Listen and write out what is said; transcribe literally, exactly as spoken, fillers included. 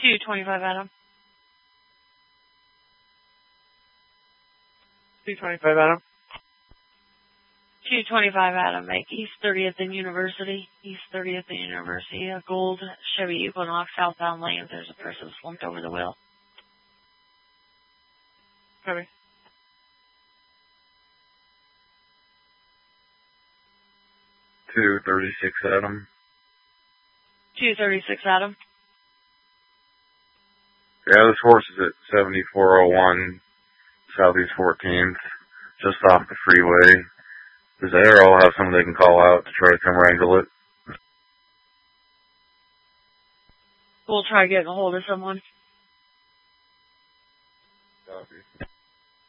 two twenty-five, Adam. two twenty-five, Adam. two twenty-five, Adam. Make East thirtieth and University. East thirtieth and University. A gold Chevy Equinox southbound lanes. There's a person slumped over the wheel. Copy. two thirty-six, Adam. two thirty-six, Adam. Yeah, this horse is at seventy-four oh one Southeast fourteenth, just off the freeway. Does the Arrow have someone they can call out to try to come wrangle it? We'll try getting a hold of someone. Copy.